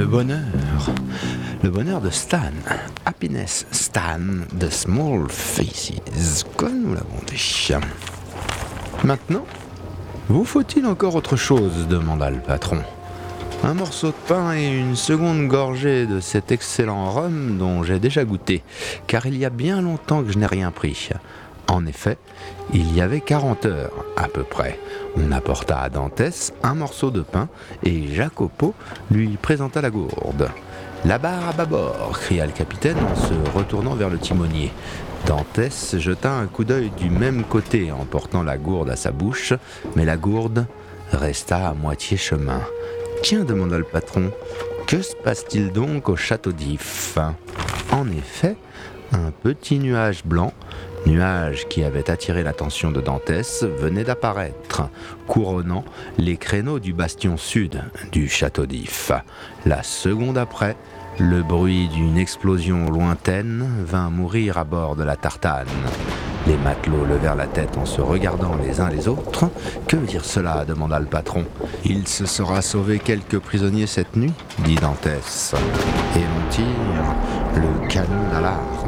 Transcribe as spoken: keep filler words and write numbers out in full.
bonheur. Le bonheur de Stan. Happiness Stan, The Small Faces, comme nous l'avons dit. Maintenant, vous faut-il encore autre chose demanda le patron. Un morceau de pain et une seconde gorgée de cet excellent rhum dont j'ai déjà goûté, car il y a bien longtemps que je n'ai rien pris. En effet, il y avait quarante heures, à peu près. On apporta à Dantès un morceau de pain et Jacopo lui présenta la gourde. « La barre à bâbord !» cria le capitaine en se retournant vers le timonier. Dantès jeta un coup d'œil du même côté en portant la gourde à sa bouche, mais la gourde resta à moitié chemin. « Tiens !» demanda le patron, « que se passe-t-il donc au château d'If ?» En effet, un petit nuage blanc, nuage qui avait attiré l'attention de Dantès, venait d'apparaître, couronnant les créneaux du bastion sud du château d'If. La seconde après, le bruit d'une explosion lointaine vint mourir à bord de la Tartane. Les matelots levèrent la tête en se regardant les uns les autres. « Que veut dire cela ?» demanda le patron. « Il se sera sauvé quelques prisonniers cette nuit » dit Dantès. Et l'on tire le canon d'alarme.